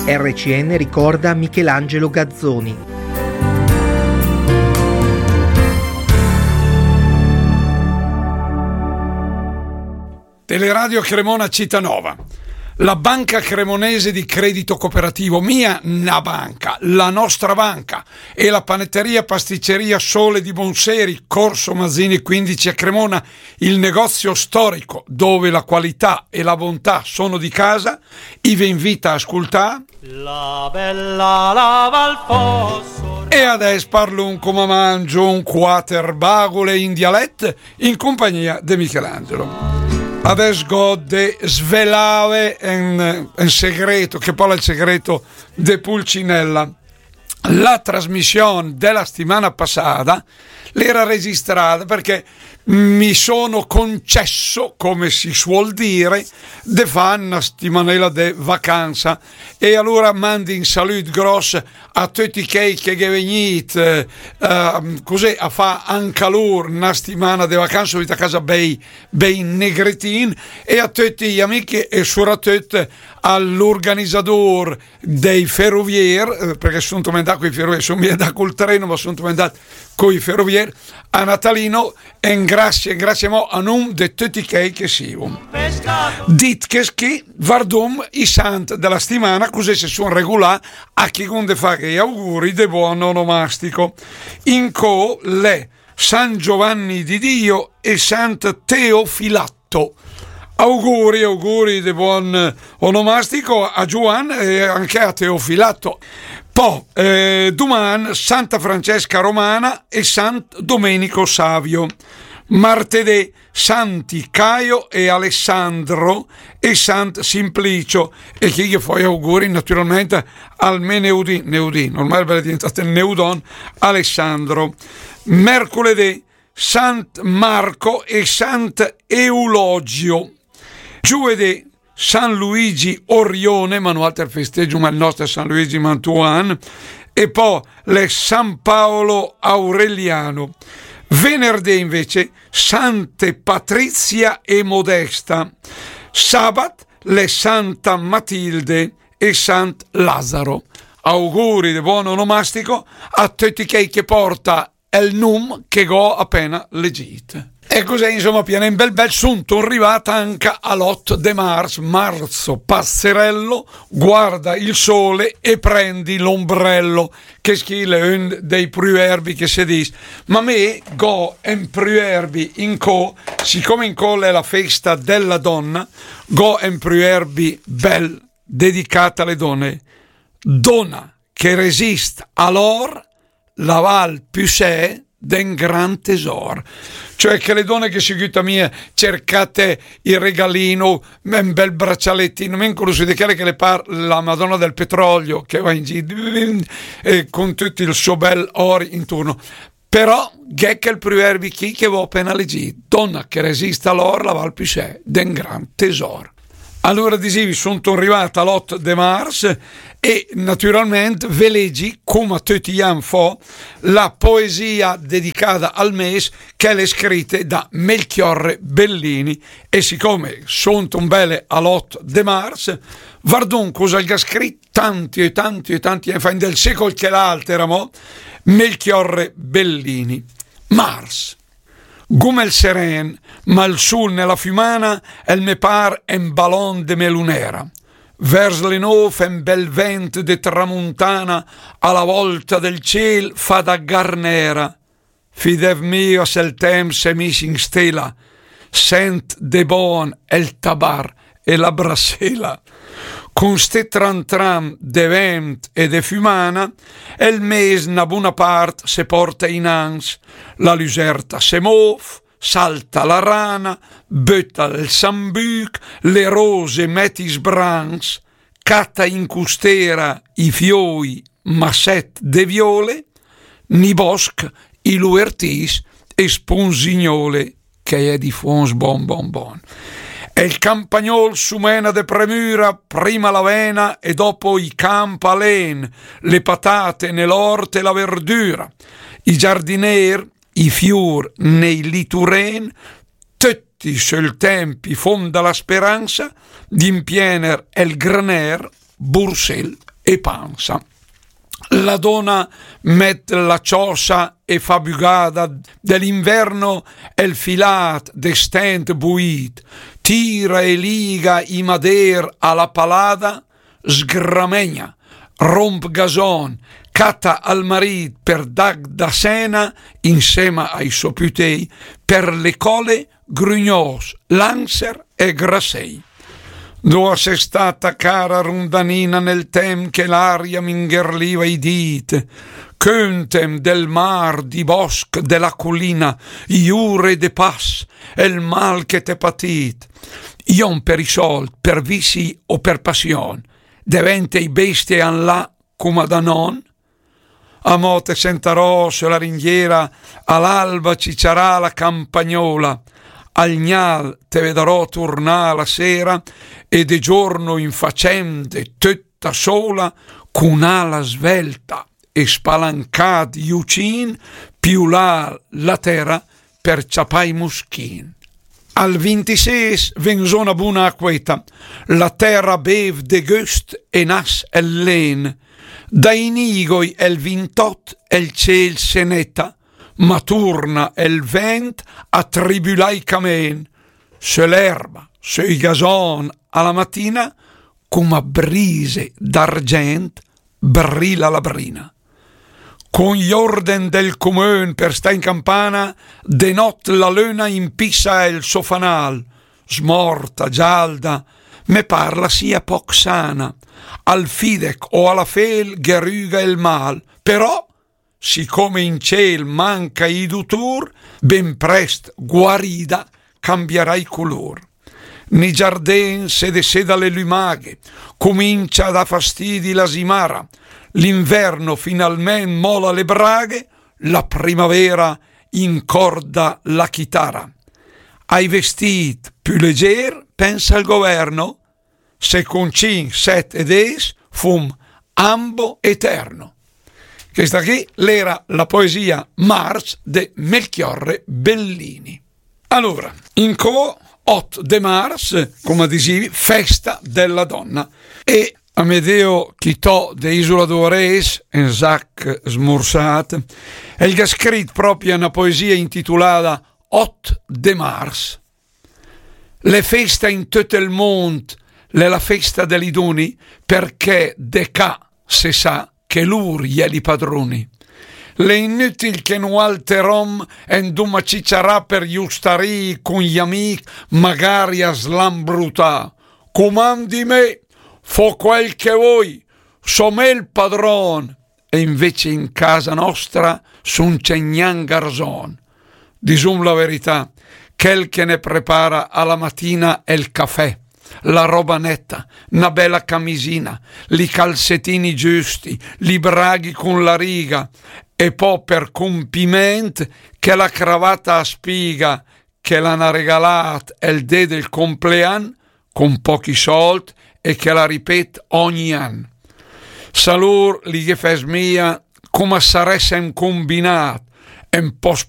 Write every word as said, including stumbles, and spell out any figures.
R C N ricorda Michelangelo Gazzoni. Teleradio Cremona Cittadinova. La banca cremonese di credito cooperativo, mia na banca, la nostra banca, e la panetteria pasticceria Sole di Bonseri, Corso Mazzini quindici a Cremona, il negozio storico dove la qualità e la bontà sono di casa, vi invita a ascoltare. La bella lava al fosso. E adesso parlo un come mangio un quater bagole in dialetto in compagnia di Michelangelo. Adesso go de svelare in, in segreto, che poi è il segreto de Pulcinella. La trasmissione della settimana passata l'era registrata perché mi sono concesso, come si suol dire, de fare una settimanella de vacanza, e allora mandi un saluto grosso a tutti quelli che venite uh, così a fare anche loro una settimana di vacanza a casa bei, bei negretin, e a tutti gli amici e soprattutto all'organizzatore dei ferrovieri, perché sono andato con i ferrovieri, sono andato col treno ma sono andato con i ferrovieri, a Natalino, e grazie, grazie a nome di tutti quelli che siamo. Dit che schi, vardum i sant della settimana, così si sono regolati a chi conde fare gli auguri di buon onomastico. In co le San Giovanni di Dio e Sant Teofilatto. Auguri, auguri di buon onomastico a Giovanni e anche a Teofilatto. Poi, eh, domani Santa Francesca Romana e Sant Domenico Savio. Martedì Santi Caio e Alessandro e Sant Simplicio, e chi gli fa auguri naturalmente al me Neudin, Neudin, ormai è diventato il Neudon Alessandro. Mercoledì Sant Marco e Sant Eulogio. Giovedì San Luigi Orione, ma non altro festeggio, ma il nostro San Luigi Mantuan, e poi le San Paolo Aureliano. Venerdì invece Sante Patrizia e Modesta. Sabat le Santa Matilde e Sant Lazzaro. Auguri di buon onomastico a tutti quelli che porta il num che go appena legit. E così insomma piena in bel bel sunto arrivata anche all'otto de mars, marzo pazzerello, guarda il sole e prendi l'ombrello, che schile un dei proverbi che si dice. Ma me go en proverbi in co, siccome in co è la festa della donna, go en proverbi bel dedicata alle donne. Donna che resiste all'or, la val più sé d'un gran tesoro. Cioè che le donne che seguite mia cercate il regalino, un bel braccialettino, non conosco di che le par la Madonna del Petrolio che va in giro eh, con tutto il suo bel oro intorno. Però che il proverbi chi che va appena leggere, donna che resiste all'or la val più sé d'un gran tesoro. Allora dicevi, sono arrivata all'otto de mars e naturalmente ve leggi, come tutti gli anni fa, la poesia dedicata al mese che è scritta da Melchiorre Bellini, e siccome sono un belle all'otto de mars, vardon cosa ha scritto tanti e tanti e tanti anni fa, del secolo che l'altro eravamo, Melchiorre Bellini. Mars. Gumel seren, ma il sul nella fiumana, el me par en ballon de melunera. Vers le nove en bel vent de tramuntana, alla volta del ciel fa da garnera. Fidev mio se il tem se mis in stela, sent de bon el tabar e la brasela. Con ste tran tram de vent e de fumana, el mes na buona part se porta in ans, la luserta se move, salta la rana, butta il sambuc, le rose metis brancs, catta in custera i fioi, masset de viole, ni bosc, i luertis e sponsignole, che è di fons bon bon bon. E il campagnol su mena de premura, prima l'avena e dopo i campalen, le patate nell'orte e la verdura, i giardinier, i fior nei lituren, tutti sul tempi fonda la speranza di impiener el graner, Bursel e panza. La donna met la ciosa e fa bugada dell'inverno el filat de stent buit, tira e liga i mader alla palada, sgramegna, romp gason, catta al marit per dag da cena insieme ai soputei per le cole grugnos, lancer e grassei. Dove sei stata cara rundanina nel tem che l'aria m'ingherliva i dit, Köntem del mar, di bosc, della collina, iure de pass, el mal che te patit. Ion per i soldi, per visi o per passion, devente i bestie an là come da non? A mote senta rosso la ringhiera, all'alba cicciarà la campagnola, al gnal te vedrò tornare la sera e de giorno in faccende tutta sola con ala svelta e spalancati ucin più là la terra per ciapai muschin. Al ventisei venzona buna acqueta, la terra bev de gust e nas el len, da inigoi el vintot el ciel seneta, ma turna el vent a tribulai camen, se l'erba, se i gason alla mattina, come brise d'argent brilla la brina. Con gli orden del comune per sta in campana, de not la luna impissa il sofanal, smorta, gialda, me parla sia poc sana, al fidec o alla fel geruga il mal, però siccome in ciel manca i dutur, ben prest guarida cambierai color. Nei giardin se de seda le lumaghe, comincia da fastidi la simara, l'inverno finalmente mola le braghe, la primavera incorda la chitarra. Ai vestiti più legger, pensa il governo, se con cin, set ed es, fum ambo eterno. Questa qui l'era la poesia Mars de Melchiorre Bellini. Allora, in co otto de Mars, come dicevi, festa della donna. E Amedeo Chitò de Isola d'Ores, en Zac smursat, e il scritto proprio una poesia intitolata otto de Mars. Le feste in tutto il mondo, le la festa degli doni, perché de ca se sa che lur glieli padroni. Le inutili che non alterom en duma cicciarà per giustari con gli amici magari a slambruta. Comandi me, fo quel che vuoi, so me il padron. E invece in casa nostra son cegnan garzon. Disum la verità, quel che ne prepara alla mattina è il caffè, la roba netta, una bella camisina, li calzettini giusti, li braghi con la riga e poi per compiment che la cravatta a spiga che l'hanno regalata il dì del compleanno con pochi soldi e che la ripete ogni anno. Salur li che fes mia come saresse un combinato un po'